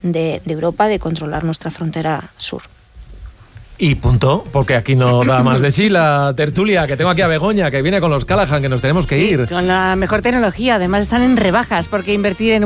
de Europa de controlar nuestra frontera sur. Y punto, porque aquí no da más de sí la tertulia, que tengo aquí a Begoña, que viene con los Callahan, que nos tenemos que ir. Con la mejor tecnología, además están en rebajas, porque invertir en